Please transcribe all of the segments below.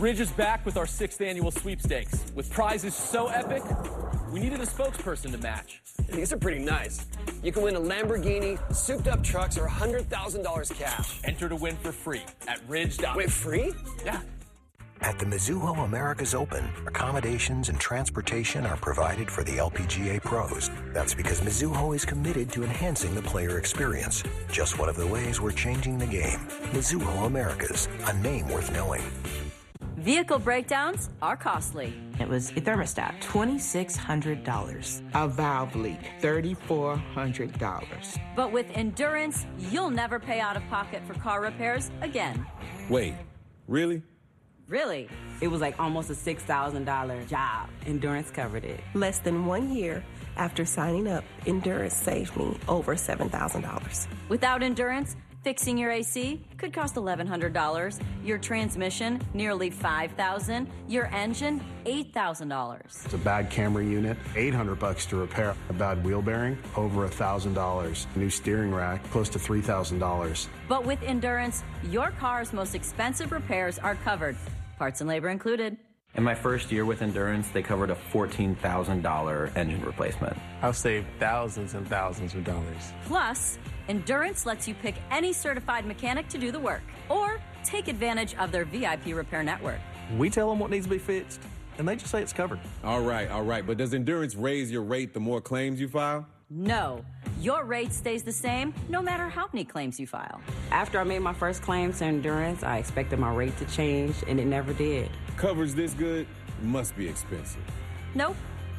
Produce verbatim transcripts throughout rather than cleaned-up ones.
Ridge is back with our sixth annual sweepstakes. With prizes so epic, we needed a spokesperson to match. These are pretty nice. You can win a Lamborghini, souped-up trucks, or one hundred thousand dollars cash. Enter to win for free at Ridge. Wait, free? Yeah. At the Mizuho Americas Open, accommodations and transportation are provided for the L P G A pros. That's because Mizuho is committed to enhancing the player experience. Just one of the ways we're changing the game. Mizuho Americas, a name worth knowing. Vehicle breakdowns are costly. It was a thermostat, twenty-six hundred dollars. A valve leak, three thousand four hundred dollars. But with Endurance, you'll never pay out of pocket for car repairs again. Wait, really? Really? It was like almost a six thousand dollars job. Endurance covered it. Less than one year after signing up, Endurance saved me over seven thousand dollars. Without Endurance, fixing your A C could cost eleven hundred dollars, your transmission nearly five thousand dollars, your engine eight thousand dollars. It's a bad camera unit, eight hundred bucks to repair. A bad wheel bearing, over one thousand dollars. New steering rack, close to three thousand dollars. But with Endurance, your car's most expensive repairs are covered, parts and labor included. In my first year with Endurance, they covered a fourteen thousand dollars engine replacement. I've saved thousands and thousands of dollars. Plus, Endurance lets you pick any certified mechanic to do the work, or take advantage of their V I P repair network. We tell them what needs to be fixed, and they just say it's covered. All right, all right, but does Endurance raise your rate the more claims you file? No. Your rate stays the same no matter how many claims you file. After I made my first claim to Endurance, I expected my rate to change, and it never did. Coverage this good must be expensive. Nope.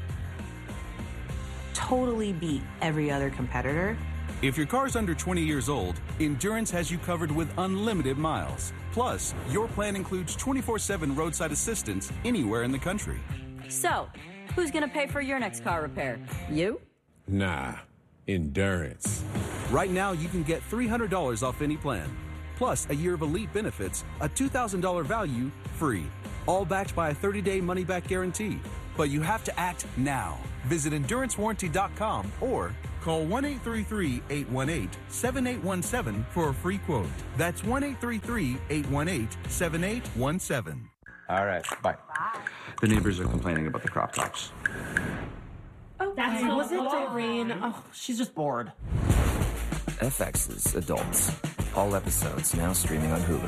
Totally beat every other competitor. If your car's under twenty years old, Endurance has you covered with unlimited miles. Plus, your plan includes twenty-four seven roadside assistance anywhere in the country. So, who's going to pay for your next car repair? You? Nah, Endurance. Right now, you can get three hundred dollars off any plan. Plus, a year of elite benefits, a two thousand dollars value, free. All backed by a thirty-day money-back guarantee. But you have to act now. Visit endurance warranty dot com or call one eight three three, eight one eight, seven eight one seven for a free quote. That's one eight three three, eight one eight, seven eight one seven. All right, bye. The neighbors are complaining about the crop tops. Oh, that's Hey, so was it boring. Doreen? Oh, she's just bored. F X's Adults. All episodes now streaming on Hulu.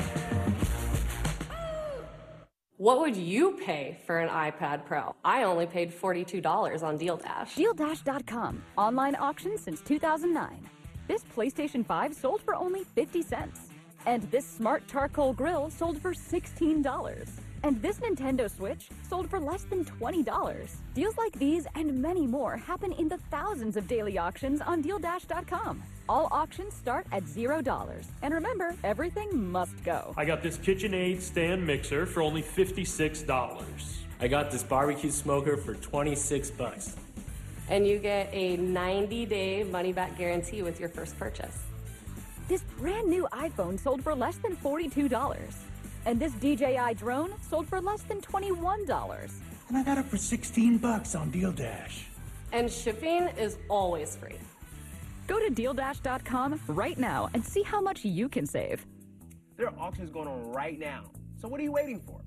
What would you pay for an iPad Pro? I only paid forty-two dollars on Deal Dash. Deal Dash dot com. Online auction since two thousand nine. This PlayStation five sold for only fifty cents. And this smart charcoal grill sold for sixteen dollars. And this Nintendo Switch sold for less than twenty dollars. Deals like these and many more happen in the thousands of daily auctions on Deal Dash dot com. All auctions start at zero dollars. And remember, everything must go. I got this KitchenAid stand mixer for only fifty-six dollars. I got this barbecue smoker for twenty-six bucks. And you get a ninety-day money-back guarantee with your first purchase. This brand new iPhone sold for less than forty-two dollars. And this D J I drone sold for less than twenty-one dollars. And I got it for sixteen bucks on Deal Dash. And shipping is always free. Go to Deal Dash dot com right now and see how much you can save. There are auctions going on right now. So what are you waiting for?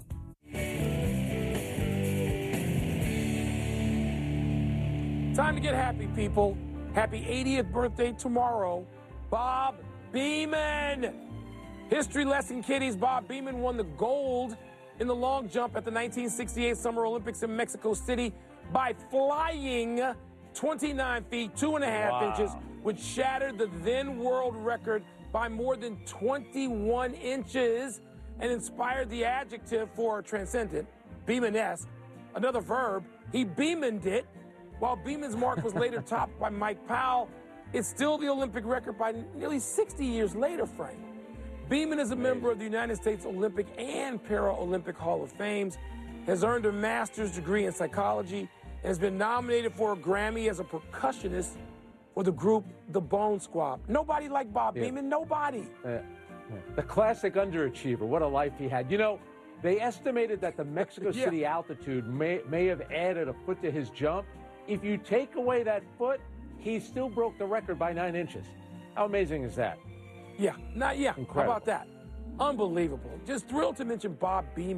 Time to get happy, people. Happy eightieth birthday tomorrow, Bob Beamon. History lesson kiddies, Bob Beamon won the gold in the long jump at the nineteen sixty-eight Summer Olympics in Mexico City by flying twenty-nine feet, two and a half Wow. inches, which shattered the then world record by more than twenty-one inches and inspired the adjective for transcendent, Beamonesque, another verb. He Beamoned it. While Beamon's mark was later topped by Mike Powell, it's still the Olympic record by nearly sixty years later, Frank. Beamon is a member of the United States Olympic and Paralympic Hall of Fames, has earned a master's degree in psychology, and has been nominated for a Grammy as a percussionist for the group The Bone Squad. Nobody like Bob Yeah. Beamon, nobody. Uh, the classic underachiever. What a life he had. You know, they estimated that the Mexico Yeah. City altitude may, may have added a foot to his jump. If you take away that foot, he still broke the record by nine inches. How amazing is that? Yeah, not yeah. Incredible. How about that? Unbelievable. Just thrilled to mention Bob Beamon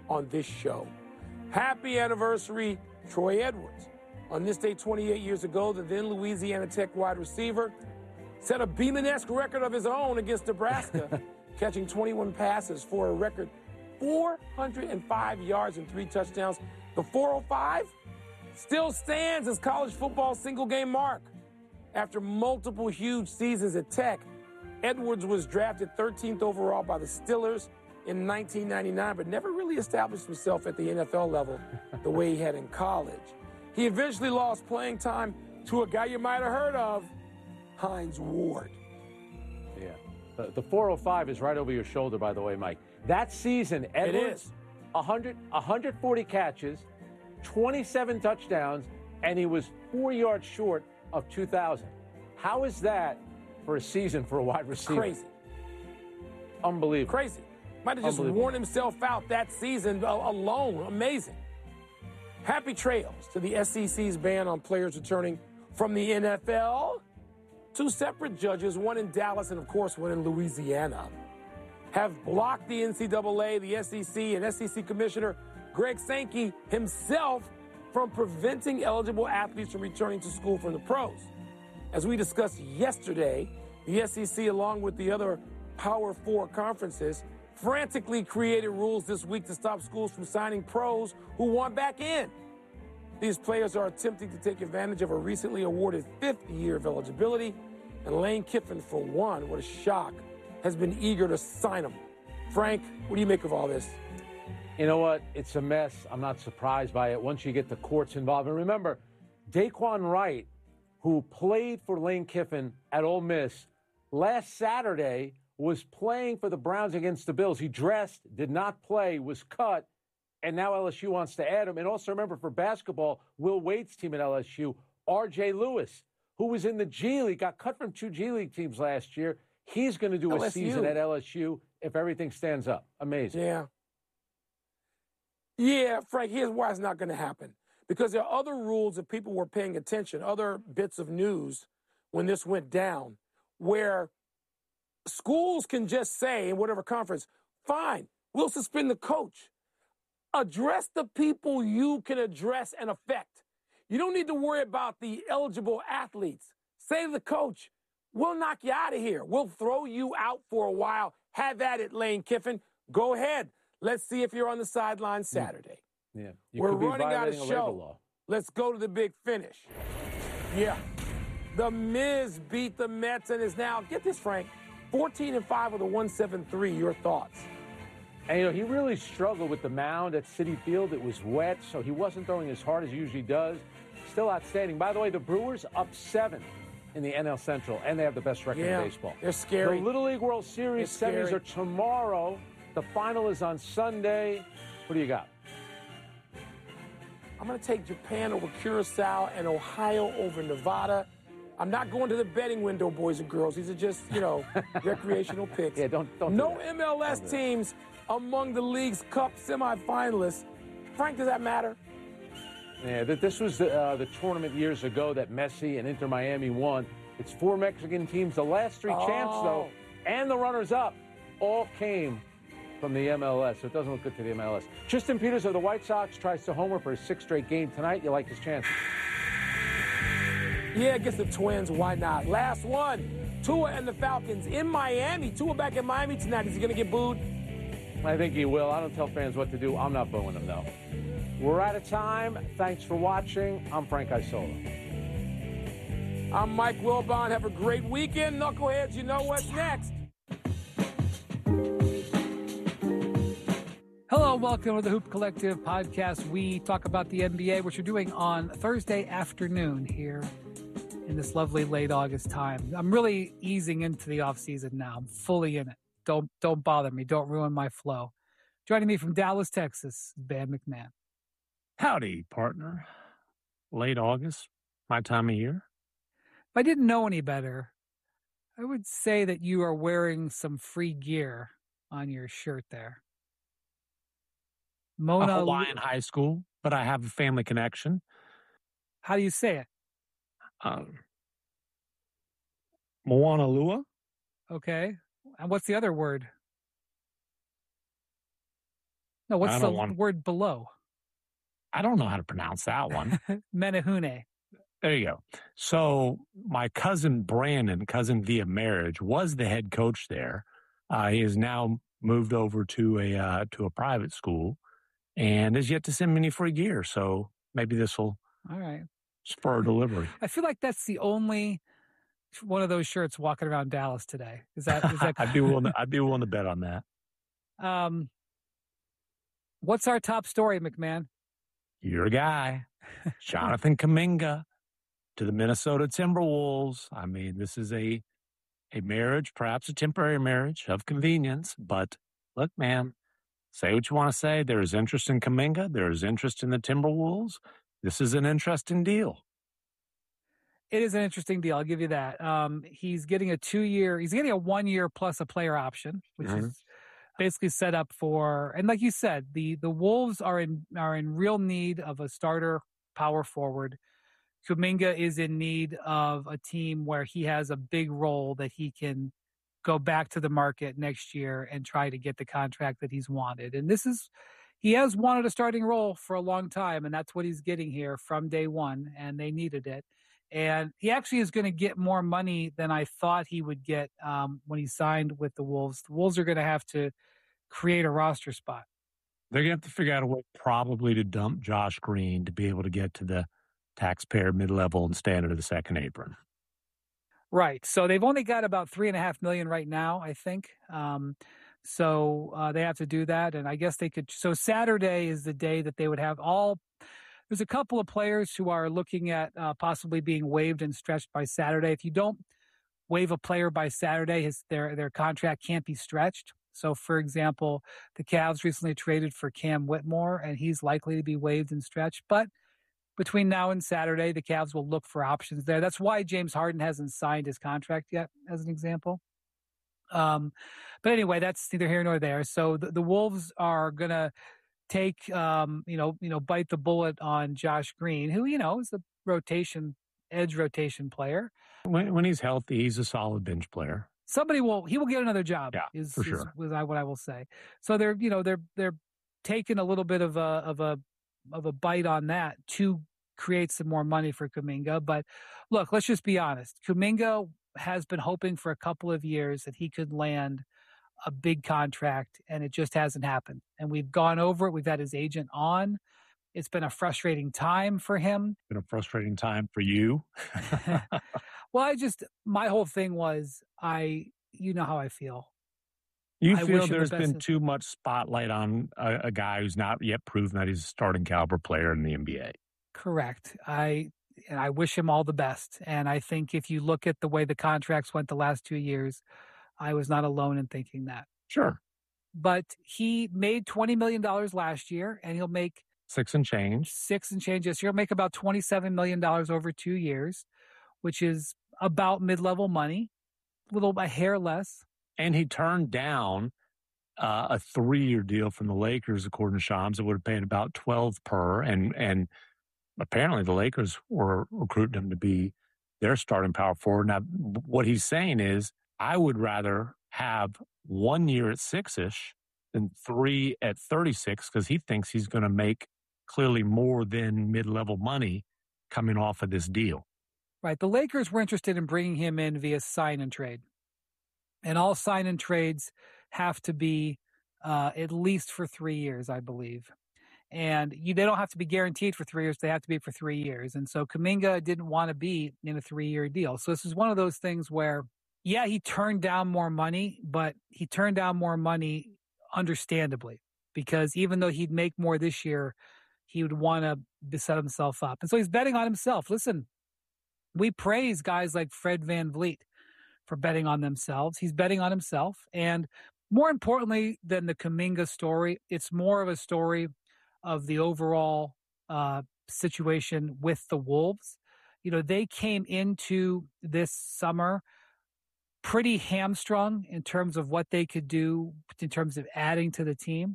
on this show. Happy anniversary, Troy Edwards. On this day twenty-eight years ago, the then Louisiana Tech wide receiver set a Beeman-esque record of his own against Nebraska, catching twenty-one passes for a record four hundred five yards and three touchdowns. The four oh five still stands as college football's single-game mark. After multiple huge seasons at Tech, Edwards was drafted thirteenth overall by the Steelers in nineteen ninety-nine, but never really established himself at the N F L level the way he had in college. He eventually lost playing time to a guy you might have heard of, Hines Ward. Yeah. The, the four oh five is right over your shoulder, by the way, Mike. That season, Edwards, one hundred, one hundred forty catches, twenty-seven touchdowns, and he was four yards short of two thousand. How is that for a season for a wide receiver? Crazy. Unbelievable. Crazy. Might have just worn himself out that season alone. Amazing. Happy trails to the S E C's ban on players returning from the N F L. Two separate judges, one in Dallas and, of course, one in Louisiana, have blocked the N C double A, the S E C, and S E C Commissioner Greg Sankey himself from preventing eligible athletes from returning to school from the pros. As we discussed yesterday, the S E C, along with the other Power Four conferences, frantically created rules this week to stop schools from signing pros who want back in. These players are attempting to take advantage of a recently awarded fifth year of eligibility, and Lane Kiffin, for one, what a shock, has been eager to sign them. Frank, what do you make of all this? You know what? It's a mess. I'm not surprised by it once you get the courts involved. And remember, Daquan Wright, who played for Lane Kiffin at Ole Miss, last Saturday was playing for the Browns against the Bills. He dressed, did not play, was cut, and now L S U wants to add him. And also remember, for basketball, Will Wade's team at L S U, R J Lewis, who was in the G League, got cut from two G League teams last year. He's going to do L S U. a season at L S U if everything stands up. Amazing. Yeah. Yeah, Frank, here's why it's not going to happen. Because there are other rules that people were paying attention, other bits of news when this went down, where schools can just say in whatever conference, fine, we'll suspend the coach. Address the people you can address and affect. You don't need to worry about the eligible athletes. Say to the coach, we'll knock you out of here. We'll throw you out for a while. Have at it, Lane Kiffin. Go ahead. Let's see if you're on the sideline Saturday. Yeah. You We're could be running out of violating a labor show. law. Let's go to the big finish. Yeah. The Miz beat the Mets and is now, get this, Frank, fourteen and five with a one seventy-three. Your thoughts? And, you know, he really struggled with the mound at Citi Field. It was wet, so he wasn't throwing as hard as he usually does. Still outstanding. By the way, the Brewers up seven in the N L Central, and they have the best record Yeah, in baseball. they're scary. The Little League World Series They're semis scary. are tomorrow. The final is on Sunday. What do you got? I'm going to take Japan over Curacao and Ohio over Nevada. I'm not going to the betting window, boys and girls. These are just, you know, recreational picks. Yeah, don't, don't no do that. M L S Don't do that. teams among the league's Cup semifinalists. Frank, does that matter? Yeah, th- this was the, uh, the tournament years ago that Messi and Inter Miami won. It's four Mexican teams. The last three champs, though, and the runners-up, all came from the M L S. So it doesn't look good to the M L S. Tristan Peters of the White Sox tries to homer for his sixth straight game tonight. You like his chances? Yeah, against the Twins. Why not? Last one. Tua and the Falcons in Miami. Tua back in Miami tonight. Is he going to get booed? I think he will. I don't tell fans what to do. I'm not booing him, though. We're out of time. Thanks for watching. I'm Frank Isola. I'm Mike Wilbon. Have a great weekend, knuckleheads. You know what's next. Hello, welcome to the Hoop Collective podcast. We talk about the N B A, which we're doing on Thursday afternoon here in this lovely late August time. I'm really easing into the offseason now. I'm fully in it. Don't don't bother me. Don't ruin my flow. Joining me from Dallas, Texas, is Ben McMahon. Howdy, partner. Late August, my time of year. If I didn't know any better, I would say that you are wearing some free gear on your shirt there. Mona a Hawaiian high school, but I have a family connection. How do you say it? Um, Moana Lua. Okay. And what's the other word? No, what's I the don't want- word below? I don't know how to pronounce that one. Menahune. There you go. So my cousin Brandon, cousin via marriage, was the head coach there. Uh, he has now moved over to a uh, to a private school, and is yet to send me any for a year. So maybe this will All right. spur delivery. I feel like that's the only one of those shirts walking around Dallas today. Is that? Is that? I'd be willing. To, I'd be willing to bet on that. Um, what's our top story, McMahon? Your guy, Jonathan Kuminga, to the Minnesota Timberwolves. I mean, this is a a marriage, perhaps a temporary marriage of convenience. But look, man, say what you want to say. There is interest in Kuminga. There is interest in the Timberwolves. This is an interesting deal. It is an interesting deal. I'll give you that. Um, he's getting a two-year, he's getting a one-year plus a player option, which Mhm. is basically set up for, and like you said, the the Wolves are in are in real need of a starter power forward. Kuminga is in need of a team where he has a big role that he can go back to the market next year and try to get the contract that he's wanted. And this is, he has wanted a starting role for a long time, and that's what he's getting here from day one, and they needed it. And he actually is going to get more money than I thought he would get um, when he signed with the Wolves. The Wolves are going to have to create a roster spot. They're going to have to figure out a way probably to dump Josh Green to be able to get to the taxpayer mid-level and stand under the second apron. Right. So they've only got about three and a half million right now, I think. Um, so uh, they have to do that. And I guess they could. So Saturday is the day that they would have all. There's a couple of players who are looking at uh, possibly being waived and stretched by Saturday. If you don't waive a player by Saturday, his their their contract can't be stretched. So, for example, the Cavs recently traded for Cam Whitmore, and he's likely to be waived and stretched. But between now and Saturday, the Cavs will look for options there. That's why James Harden hasn't signed his contract yet, as an example. Um, but anyway, that's neither here nor there. So the, the Wolves are going to take, um, you know, you know, bite the bullet on Josh Green, who, you know, is a rotation, edge rotation player. When, when he's healthy, he's a solid bench player. Somebody will, he will get another job. Yeah, is, for sure. Is, is what I will say. So they're, you know, they're, they're taking a little bit of a, of a, of a bite on that to create some more money for Kuminga. But look, let's just be honest. Kuminga has been hoping for a couple of years that he could land a big contract, and it just hasn't happened. And we've gone over it. We've had his agent on. It's been a frustrating time for him. Been a frustrating time for you. Well, I just, my whole thing was, I, you know how I feel. You I feel wish him the there's best been of- too much spotlight on a, a guy who's not yet proven that he's a starting caliber player in the N B A. Correct. I and I wish him all the best. And I think if you look at the way the contracts went the last two years, I was not alone in thinking that. Sure. But he made twenty million dollars last year, and he'll make Six and change. six and change this year. He'll make about twenty-seven million dollars over two years, which is about mid-level money, a little a hair less. And he turned down uh, a three-year deal from the Lakers, according to Shams. It would have paid about twelve per, and and apparently the Lakers were recruiting him to be their starting power forward. Now, what he's saying is, I would rather have one year at six-ish than three at thirty-six, because he thinks he's going to make clearly more than mid-level money coming off of this deal. Right. The Lakers were interested in bringing him in via sign and trade. And all sign and trades have to be uh, at least for three years, I believe. And you, they don't have to be guaranteed for three years. They have to be for three years. And so Kuminga didn't want to be in a three-year deal. So this is one of those things where, yeah, he turned down more money, but he turned down more money understandably, because even though he'd make more this year, he would want to set himself up. And so he's betting on himself. Listen, we praise guys like Fred VanVleet for betting on themselves. He's betting on himself. And more importantly than the Kuminga story, it's more of a story of the overall uh, situation with the Wolves. You know, they came into this summer pretty hamstrung in terms of what they could do in terms of adding to the team.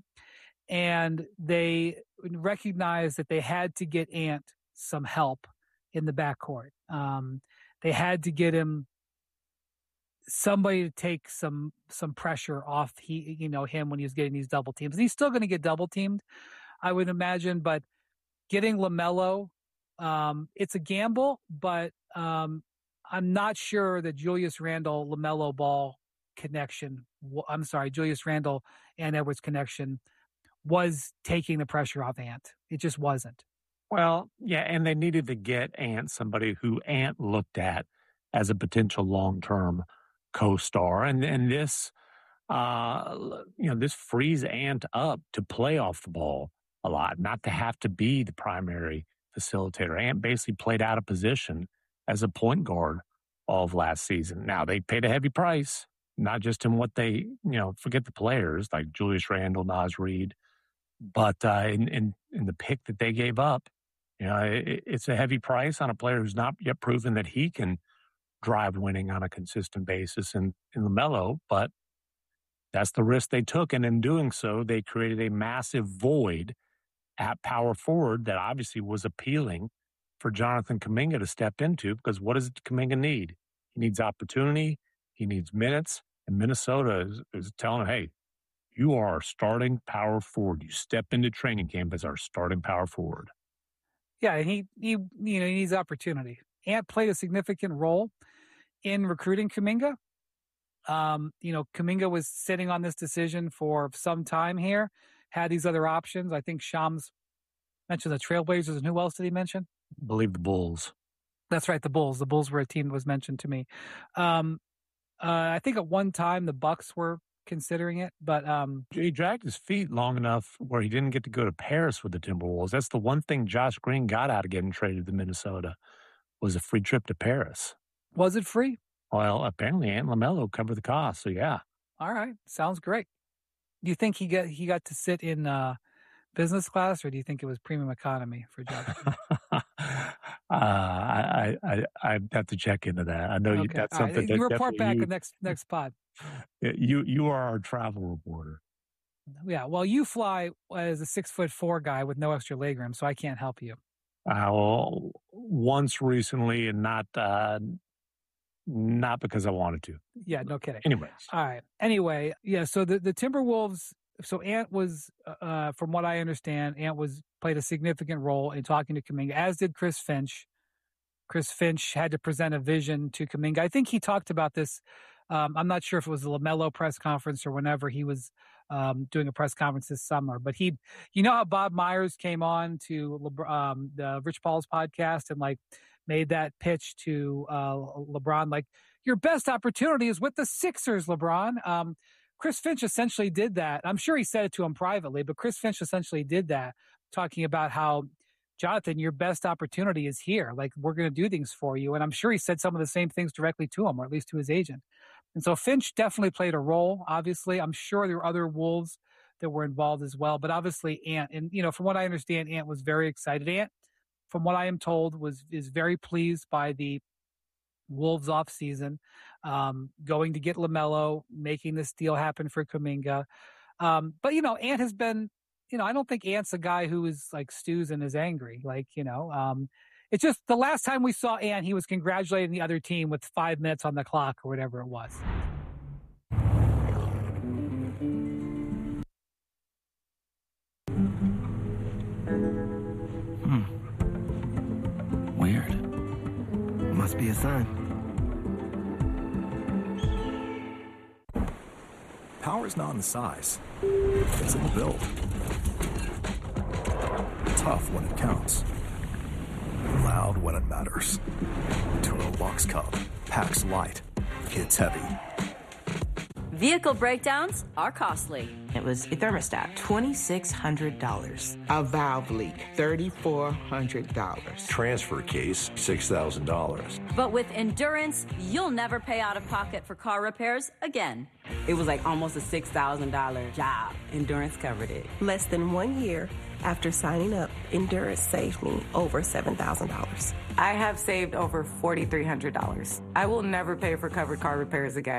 And they recognized that they had to get Ant some help in the backcourt. Um, they had to get him somebody to take some some pressure off he you know him when he was getting these double teams. And he's still going to get double teamed, I would imagine, but getting LaMelo, um, it's a gamble, but um, I'm not sure that Julius Randle LaMelo Ball connection, I'm sorry, Julius Randle and Edwards connection was taking the pressure off Ant. It just wasn't. Well, yeah, and they needed to get Ant somebody who Ant looked at as a potential long-term co-star. And and this, uh, you know, this frees Ant up to play off the ball a lot, not to have to be the primary facilitator. Ant basically played out of position as a point guard all of last season. Now, they paid a heavy price, not just in what they, you know, forget the players like Julius Randle, Naz Reid, but uh, in, in, in the pick that they gave up, you know, it, it's a heavy price on a player who's not yet proven that he can drive winning on a consistent basis in, in LaMelo, but that's the risk they took. And in doing so, they created a massive void at power forward that obviously was appealing for Jonathan Kuminga to step into, because what does Kuminga need? He needs opportunity. He needs minutes. And Minnesota is, is telling him, hey, you are our starting power forward. You step into training camp as our starting power forward. Yeah, and he, he, you know, he needs opportunity. Ant played a significant role in recruiting Kuminga. Um, you know, Kuminga was sitting on this decision for some time here, had these other options. I think Shams mentioned the Trailblazers, and who else did he mention? I believe the Bulls. That's right, the Bulls. The Bulls were a team that was mentioned to me. Um, uh, I think at one time the Bucks were considering it, but um, he dragged his feet long enough where he didn't get to go to Paris with the Timberwolves. That's the one thing Josh Green got out of getting traded to Minnesota, was a free trip to Paris. Was it free? Well, apparently Ant LaMelo covered the cost, so yeah. All right, sounds great. Do you think he got he got to sit in uh, business class, or do you think it was premium economy for Josh? uh, I, I I have to check into that. I know okay. you, that's All something right. that you report back you, in next next pod. You you are our travel reporter. Yeah, well, you fly as a six foot four guy with no extra legroom, so I can't help you. Uh, well, once recently, and not uh, not because I wanted to. Yeah, no kidding. Anyways, all right. Anyway, yeah. So the the Timberwolves. So Ant was, uh, from what I understand, Ant was played a significant role in talking to Kuminga, as did Chris Finch. Chris Finch had to present a vision to Kuminga. I think he talked about this. Um, I'm not sure if it was the LaMelo press conference or whenever he was um, doing a press conference this summer. But he, you know how Bob Myers came on to Le- um, the Rich Paul's podcast and like made that pitch to uh, LeBron, like, your best opportunity is with the Sixers, LeBron. Um, Chris Finch essentially did that. I'm sure he said it to him privately, but Chris Finch essentially did that, talking about how, Jonathan, your best opportunity is here. Like, we're going to do things for you. And I'm sure he said some of the same things directly to him, or at least to his agent. And so Finch definitely played a role, obviously. I'm sure there were other Wolves that were involved as well, but obviously Ant. And, you know, from what I understand, Ant was very excited. Ant, from what I am told, was is very pleased by the Wolves offseason, um, going to get LaMelo, making this deal happen for Kuminga. Um, but, you know, Ant has been, you know, I don't think Ant's a guy who is like stews and is angry. Like, you know, um, it's just the last time we saw Ant, he was congratulating the other team with five minutes on the clock or whatever it was. Hmm. Weird. Must be a sign. Power's not in the size. It's in the build. Tough when it counts. Loud when it matters. Turo Box Cub. Packs light. Hits heavy. Vehicle breakdowns are costly. It was a thermostat, twenty-six hundred dollars. A valve leak, three thousand four hundred dollars. Transfer case, six thousand dollars. But with Endurance, you'll never pay out of pocket for car repairs again. It was like almost a six thousand dollars job. Endurance covered it. Less than one year after signing up, Endurance saved me over seven thousand dollars. I have saved over four thousand three hundred dollars. I will never pay for covered car repairs again.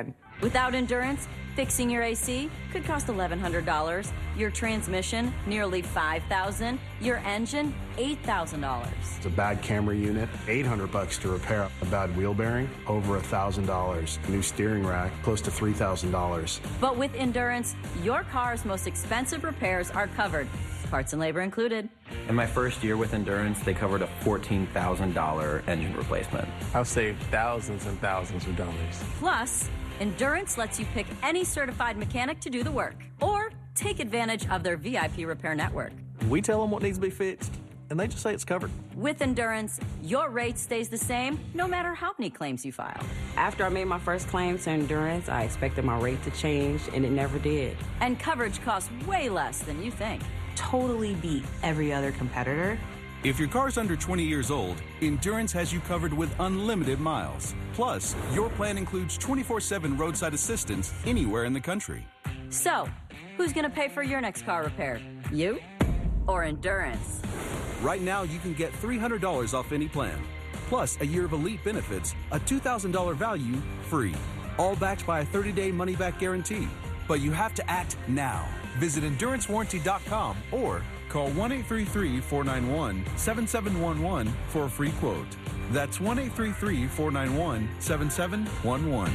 Without Endurance, fixing your A C could cost eleven hundred dollars, your transmission nearly five thousand dollars, your engine eight thousand dollars. It's a bad camera unit, eight hundred bucks to repair a bad wheel bearing, over one thousand dollars. New steering rack, close to three thousand dollars. But with Endurance, your car's most expensive repairs are covered, parts and labor included. In my first year with Endurance, they covered a fourteen thousand dollars engine replacement. I've saved thousands and thousands of dollars. Plus, Endurance lets you pick any certified mechanic to do the work, or take advantage of their V I P repair network. We tell them what needs to be fixed, and they just say it's covered. With Endurance, your rate stays the same no matter how many claims you file. After I made my first claim to Endurance, I expected my rate to change, and it never did. And coverage costs way less than you think. Totally beat every other competitor. If your car's under twenty years old, Endurance has you covered with unlimited miles. Plus, your plan includes twenty-four seven roadside assistance anywhere in the country. So, who's going to pay for your next car repair? You or Endurance? Right now, you can get three hundred dollars off any plan. Plus, a year of elite benefits, a two thousand dollars value, free. All backed by a thirty-day money-back guarantee. But you have to act now. Visit endurance warranty dot com or call one eight three three, four nine one, seven seven one one for a free quote. That's one eight three three, four nine one, seven seven one one.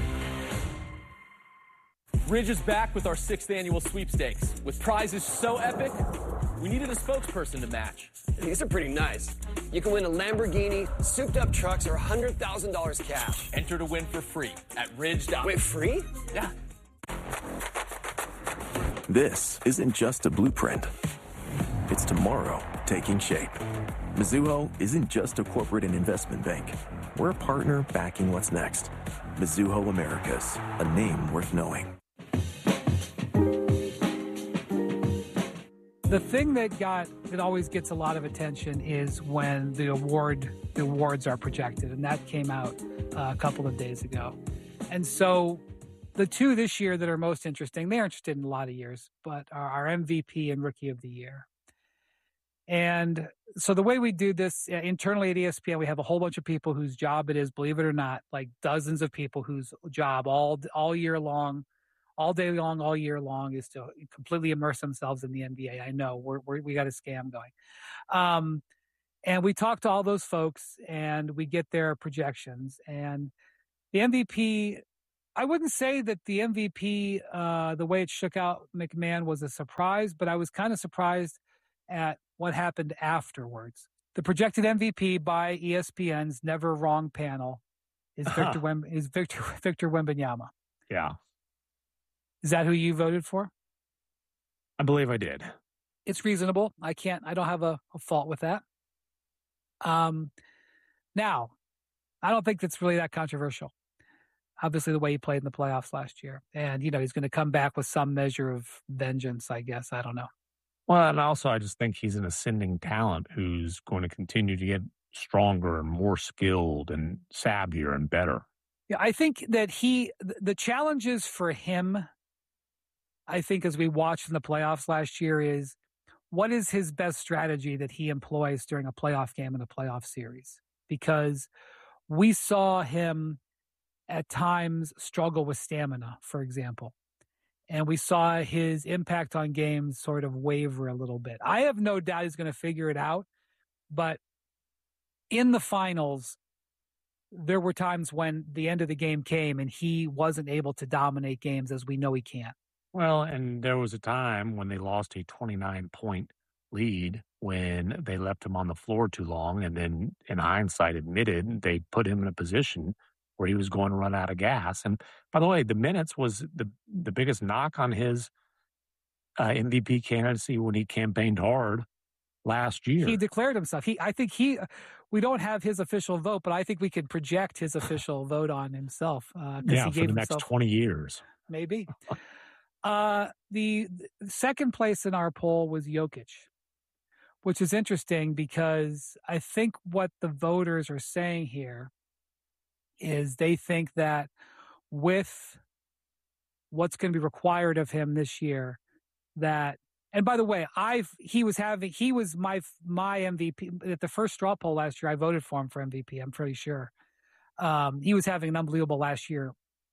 Ridge is back with our sixth annual sweepstakes. With prizes so epic, we needed a spokesperson to match. These are pretty nice. You can win a Lamborghini, souped-up trucks, or one hundred thousand dollars cash. Enter to win for free at ridge dot com. Wait, free? Yeah. This isn't just a blueprint. It's tomorrow taking shape. Mizuho isn't just a corporate and investment bank. We're a partner backing what's next. Mizuho Americas, a name worth knowing. The thing that got that always gets a lot of attention is when the award the awards are projected, and that came out uh, a couple of days ago. And so the two this year that are most interesting, they're interested in a lot of years, but are our M V P and Rookie of the Year. And so the way we do this uh, internally at E S P N, we have a whole bunch of people whose job it is, believe it or not, like dozens of people whose job all all year long, all day long, all year long is to completely immerse themselves in the N B A. I know we're, we're, we got a scam going. Um, and we talk to all those folks and we get their projections. And the M V P, I wouldn't say that the M V P, uh, the way it shook out McMahon was a surprise, but I was kind of surprised at what happened afterwards. The projected M V P by E S P N's Never Wrong panel is Victor Wem- is Victor Victor Wembanyama. Yeah. Is that who you voted for? I believe I did. It's reasonable. I can't, I don't have a, a fault with that. Um, now, I don't think that's really that controversial. Obviously, the way he played in the playoffs last year. And, you know, he's going to come back with some measure of vengeance, I guess. I don't know. Well, and also I just think he's an ascending talent who's going to continue to get stronger and more skilled and savvier and better. Yeah, I think that he, the challenges for him, I think as we watched in the playoffs last year is, what is his best strategy that he employs during a playoff game in a playoff series? Because we saw him at times struggle with stamina, for example. And we saw his impact on games sort of waver a little bit. I have no doubt he's going to figure it out. But in the finals, there were times when the end of the game came and he wasn't able to dominate games as we know he can't. Well, and there was a time when they lost a twenty-nine point lead when they left him on the floor too long. And then in hindsight admitted they put him in a position where he was going to run out of gas. And by the way, the minutes was the, the biggest knock on his uh, M V P candidacy when he campaigned hard last year. He declared himself. He, I think he, we don't have his official vote, but I think we could project his official vote on himself. Uh, yeah, he for gave the next himself, twenty years. Maybe. uh, the, the second place in our poll was Jokic, which is interesting because I think what the voters are saying here is they think that with what's going to be required of him this year, that, and by the way, I've, he was having, he was my, my M V P at the first straw poll last year. I voted for him for M V P. I'm pretty sure. Um, he was having an unbelievable last year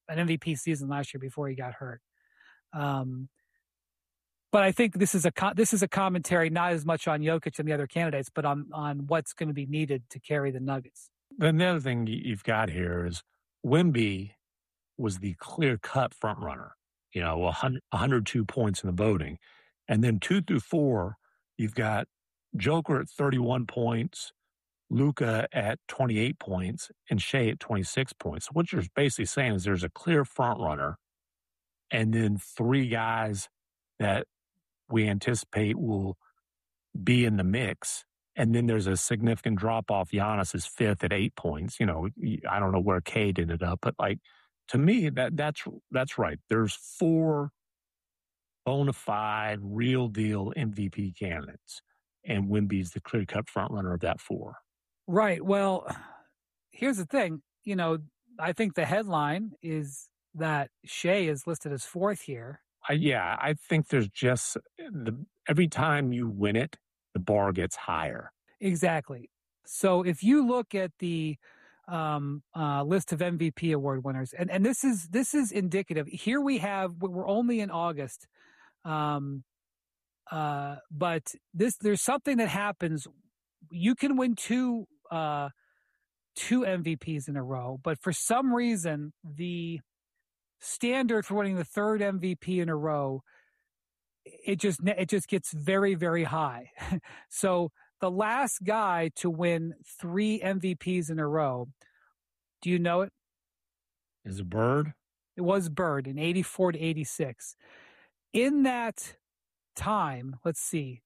an M V P season last year before he got hurt. Um, but I think this is a co- this is a commentary not as much on Jokic and the other candidates, but on on what's going to be needed to carry the Nuggets. Then the other thing you've got here is Wemby was the clear-cut front runner. You know, one hundred, one hundred two points in the voting, and then two through four, you've got Joker at thirty-one points, Luka at twenty-eight points, and Shea at twenty-six points. What you're basically saying is there's a clear front runner, and then three guys that we anticipate will be in the mix. And then there's a significant drop off. Giannis is fifth at eight points. You know, I don't know where Cade ended up, but like to me, that that's that's right. There's four bona fide, real deal M V P candidates, and Wemby's the clear cut front runner of that four. Right. Well, here's the thing. You know, I think the headline is that Shea is listed as fourth here. I, yeah, I think there's just the every time you win it, the bar gets higher. Exactly. So if you look at the um, uh, list of M V P award winners, and, and this is this is indicative. Here we have we're only in August, um, uh, but this there's something that happens. You can win two uh, two M V Ps in a row, but for some reason the standard for winning the third M V P in a row, it just it just gets very, very high. So the last guy to win three M V Ps in a row, do you know it? Is it Bird? It was Bird in eighty-four to eighty-six. In that time, let's see.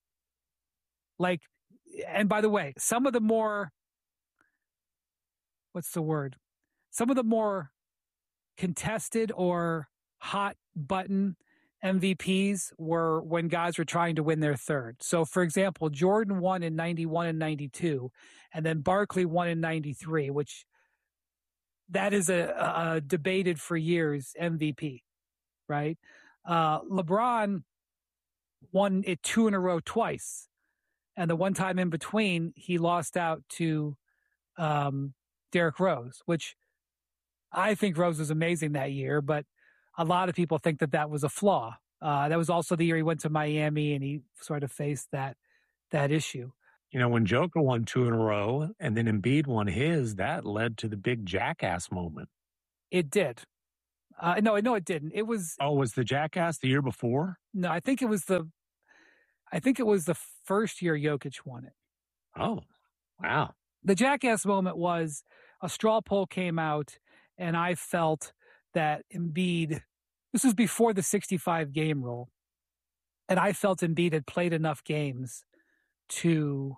Like, and by the way, some of the more, what's the word? Some of the more contested or hot button M V Ps were when guys were trying to win their third. So, for example, Jordan won in ninety-one and ninety-two, and then Barkley won in ninety-three, which that is a, a debated for years M V P, right? Uh, LeBron won it two in a row twice, and the one time in between, he lost out to um, Derrick Rose, which I think Rose was amazing that year, but a lot of people think that that was a flaw. Uh, that was also the year he went to Miami and he sort of faced that that issue. You know, when Joker won two in a row and then Embiid won his, that led to the big jackass moment. It did. Uh, no, no, it didn't. It was. Oh, was the jackass the year before? No, I think it was the. I think it was the first year Jokic won it. Oh, wow. The jackass moment was a straw poll came out, and I felt that Embiid, this was before the sixty-five game rule, and I felt Embiid had played enough games to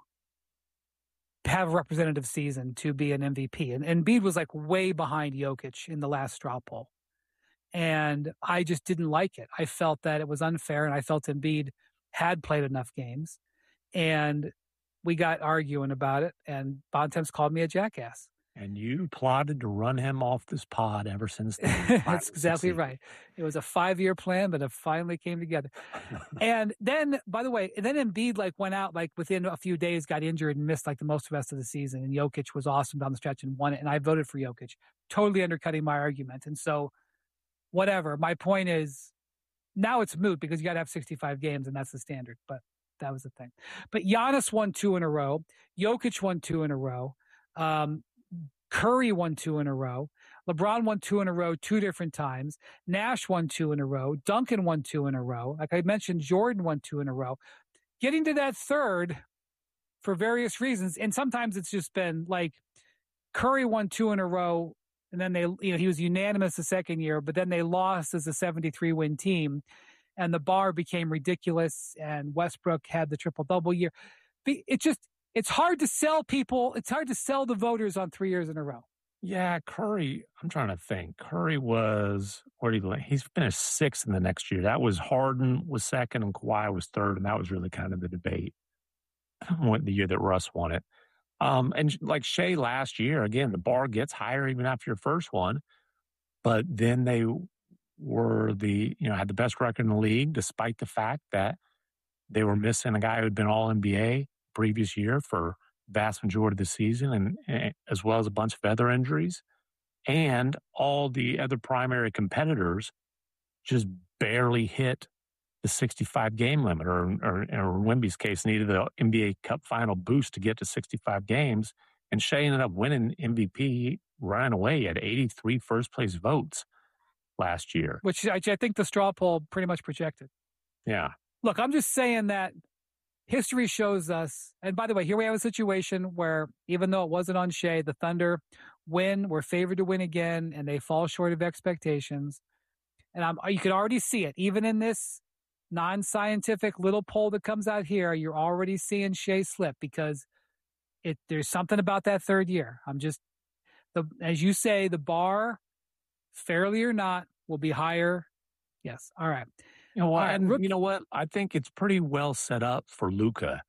have a representative season to be an M V P. And Embiid was like way behind Jokic in the last straw poll. And I just didn't like it. I felt that it was unfair, and I felt Embiid had played enough games. And we got arguing about it, and Bontemps called me a jackass. And you plotted to run him off this pod ever since then. That's exactly right. It was a five-year plan, but it finally came together. And then, by the way, then Embiid like went out like within a few days, got injured and missed like the most of the rest of the season. And Jokic was awesome down the stretch and won it. And I voted for Jokic, totally undercutting my argument. And so, whatever. My point is, now it's moot because you got to have sixty-five games, and that's the standard. But that was the thing. But Giannis won two in a row. Jokic won two in a row. Um, Curry won two in a row. LeBron won two in a row two different times. Nash won two in a row. Duncan won two in a row. Like I mentioned, Jordan won two in a row. Getting to that third for various reasons, and sometimes it's just been like Curry won two in a row, and then they, you know, he was unanimous the second year, but then they lost as a seventy-three win team, and the bar became ridiculous, and Westbrook had the triple-double year. It just, it's hard to sell people. It's hard to sell the voters on three years in a row. Yeah, Curry, I'm trying to think. Curry was, where did he land? He's finished sixth in the next year. That was Harden was second and Kawhi was third, and that was really kind of the debate. The year that Russ won it. Um, and like Shea last year, again, the bar gets higher even after your first one. But then they were the, you know, had the best record in the league, despite the fact that they were missing a guy who had been all N B A previous year for vast majority of the season, and, and as well as a bunch of other injuries. and all the other primary competitors just barely hit the sixty-five game limit, or, or, or in Wemby's case, needed the N B A Cup final boost to get to sixty-five games. And Shea ended up winning M V P, running away at eighty-three first place votes last year. Which I, I think the straw poll pretty much projected. Yeah. Look, I'm just saying that history shows us, and by the way, here we have a situation where even though it wasn't on Shea, the Thunder win, we're favored to win again, and they fall short of expectations. And I'm, you can already see it. Even in this non-scientific little poll that comes out here, you're already seeing Shea slip because it there's something about that third year. I'm just, the as you say, the bar, fairly or not, will be higher. Yes. All right. You know what? Right, and Rook- you know what? I think it's pretty well set up for Luka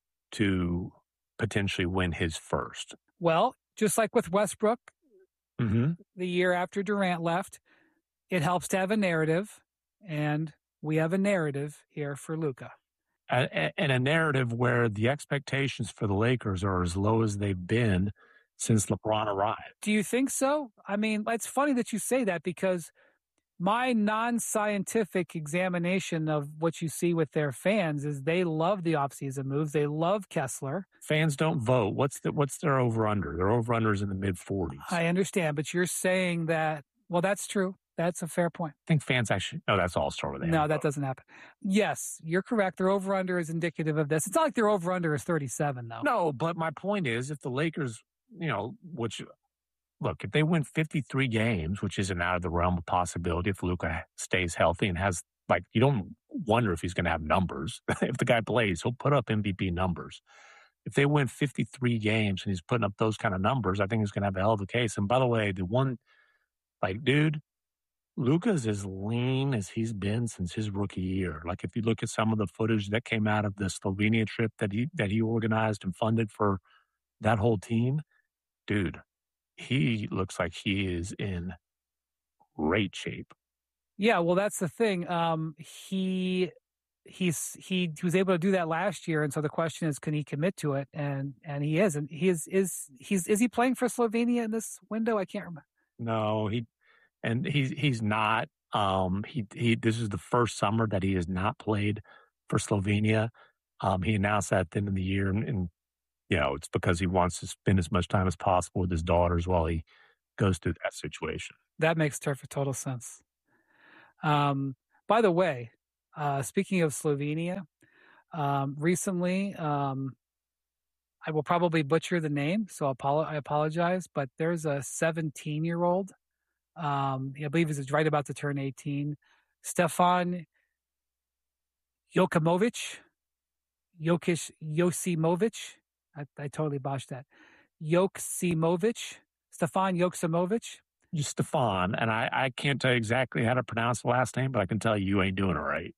to potentially win his first. Well, just like with Westbrook, Mm-hmm. the year after Durant left, it helps to have a narrative, and we have a narrative here for Luka. And a narrative where the expectations for the Lakers are as low as they've been since LeBron arrived. Do you think so? I mean, it's funny that you say that because my non-scientific examination of what you see with their fans is they love the offseason moves. They love Kessler. Fans don't vote. What's the, what's their over-under? Their over-under is in the mid-forties. I understand, but you're saying that, well, that's true. That's a fair point. I think fans actually, no, that's all-star with No, that doesn't happen. Yes, you're correct. Their over-under is indicative of this. It's not like their over-under is thirty-seven, though. No, but my point is if the Lakers, you know, which, look, if they win fifty-three games, which isn't out of the realm of possibility if Luka stays healthy and has, like, you don't wonder if he's going to have numbers. If the guy plays, he'll put up M V P numbers. If they win fifty-three games and he's putting up those kind of numbers, I think he's going to have a hell of a case. And by the way, the one, like, dude, Luka's as lean as he's been since his rookie year. Like, if you look at some of the footage that came out of the Slovenia trip that he that he organized and funded for that whole team, dude, he looks like he is in great shape. Yeah, well, that's the thing. Um, he he's he, he was able to do that last year, and so the question is, can he commit to it? And and he is. And he is is he's is he playing for Slovenia in this window? I can't remember. No, he and he's he's not. Um, he he. This is the first summer that he has not played for Slovenia. Um, he announced that at the end of the year, and, and you know it's because he wants to spend as much time as possible with his daughters while he goes through that situation. That makes perfect total sense. Um, by the way, uh, speaking of Slovenia, um, recently, um, I will probably butcher the name, so I apologize, but there's a seventeen-year-old, um, I believe he's right about to turn eighteen, Stefan Jokimovic, Jokic Josimovic, I, I totally botched that, Joksimovic, Stefan Joksimovic. Just Stefan, and I, I can't tell you exactly how to pronounce the last name, but I can tell you you ain't doing it right.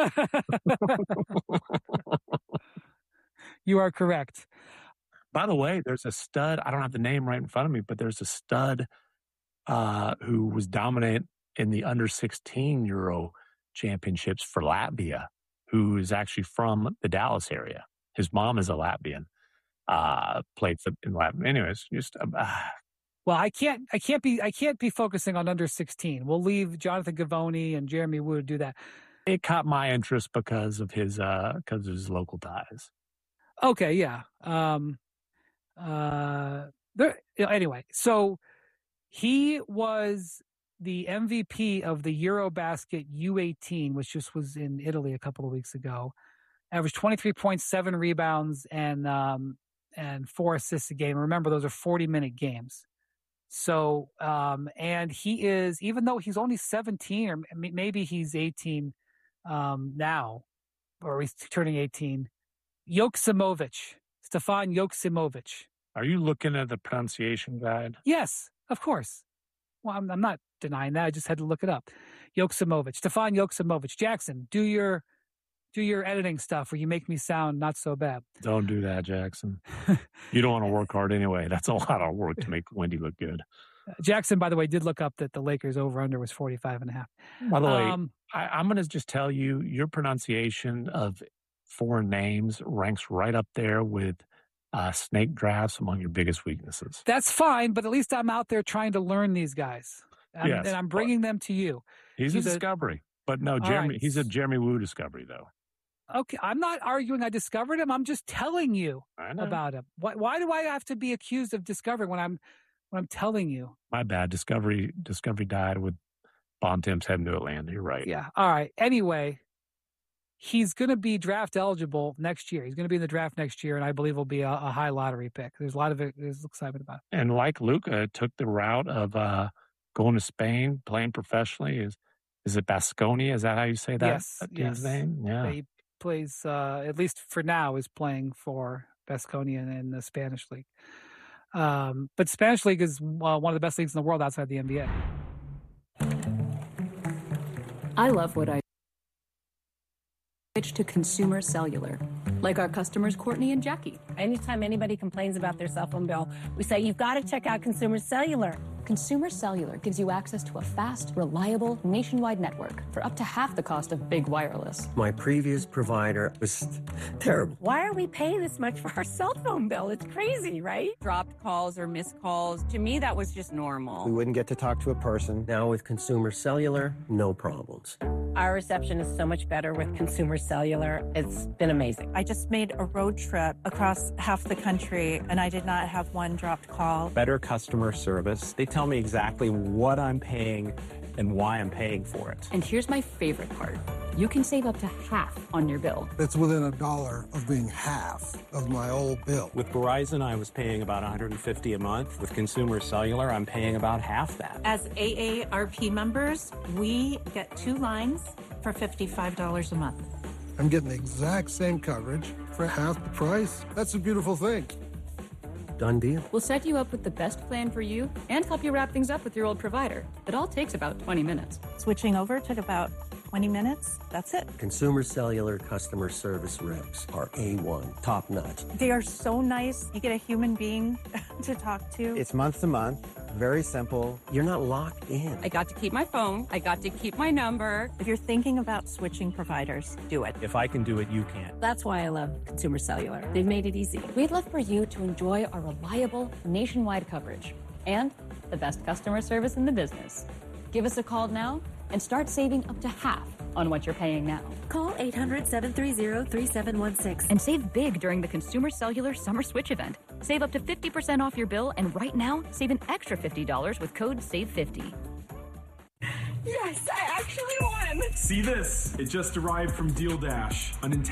You are correct. By the way, there's a stud. I don't have the name right in front of me, but there's a stud uh, who was dominant in the under sixteen Euro championships for Latvia, who is actually from the Dallas area. His mom is a Latvian, uh, played for, in Latvia. Anyways, just uh, well, I can't, I can't be, I can't be focusing on under sixteen. We'll leave Jonathan Givony and Jeremy Wood do that. It caught my interest because of his, uh, because of his local ties. Okay, yeah. Um, uh, there. Anyway, so he was the M V P of the Eurobasket U eighteen, which just was in Italy a couple of weeks ago. Averaged twenty-three point seven rebounds and um, and four assists a game. Remember, those are forty-minute games. So, um, and he is, even though he's only seventeen, or maybe he's eighteen um, now, or he's turning eighteen, Joksimovic, Stefan Joksimovic. Are you looking at the pronunciation guide? Yes, of course. Well, I'm, I'm not denying that. I just had to look it up. Joksimovic, Stefan Joksimovic. Jackson, do your do your editing stuff where you make me sound not so bad. Don't do that, Jackson. You don't want to work hard anyway. That's a lot of work to make Wendy look good. Jackson, by the way, did look up that the Lakers over-under was forty-five and a half. By the way, um, I, I'm going to just tell you, your pronunciation of foreign names ranks right up there with uh, snake drafts among your biggest weaknesses. That's fine, but at least I'm out there trying to learn these guys. I'm, Yes, and I'm bringing them to you. He's, He's a a- discovery. But no, All Jeremy. right. He's a Jeremy Woo discovery, though. Okay, I'm not arguing I discovered him. I'm just telling you I know. about him. Why, why do I have to be accused of discovering when I'm when I'm telling you? My bad. Discovery. Discovery died with Bontemps heading to Atlanta. You're right. Yeah. All right. Anyway, he's going to be draft eligible next year. He's going to be in the draft next year, and I believe will be a, a high lottery pick. There's a lot of it, there's excitement about it. And like Luca, took the route of uh, going to Spain, playing professionally. Is is it Baskonia? Is that how you say that? Yes, that team's yes. name? Yeah. He plays, uh, at least for now, is playing for Baskonia in the Spanish league. Um, but Spanish league is uh, one of the best leagues in the world outside the N B A. I love what I switch to Consumer Cellular, like our customers Courtney and Jackie. Anytime anybody complains about their cell phone bill, we say, you've got to check out Consumer Cellular. Consumer Cellular gives you access to a fast, reliable, nationwide network for up to half the cost of big wireless. My previous provider was terrible. Why are we paying this much for our cell phone bill? It's crazy, right? Dropped calls or missed calls. To me, that was just normal. We wouldn't get to talk to a person. Now with Consumer Cellular, no problems. Our reception is so much better with Consumer Cellular. It's been amazing. I just made a road trip across half the country, and I did not have one dropped call. Better customer service. They tell me exactly what I'm paying and why I'm paying for it. And here's my favorite part. You can save up to half on your bill. It's within a dollar of being half of my old bill. With Verizon, I was paying about one hundred fifty dollars a month. With Consumer Cellular, I'm paying about half that. As A A R P members, we get two lines for fifty-five dollars a month. I'm getting the exact same coverage for half the price. That's a beautiful thing. Done deal. We'll set you up with the best plan for you and help you wrap things up with your old provider. It all takes about twenty minutes. Switching over took about twenty minutes. That's it. Consumer Cellular customer service reps are A one, top notch. They are so nice. You get a human being to talk to. It's month to month, very simple. You're not locked in. I got to keep my phone. I got to keep my number. If you're thinking about switching providers, do it. If I can do it, you can. That's why I love Consumer Cellular. They've made it easy. We'd love for you to enjoy our reliable nationwide coverage and the best customer service in the business. Give us a call now and start saving up to half on what you're paying now. Call eight hundred, seven three zero, three seven one six. And save big during the Consumer Cellular Summer Switch event. Save up to fifty percent off your bill, and right now, save an extra fifty dollars with code save fifty. Yes, I actually won! See this? It just arrived from Deal Dash, a Nintendo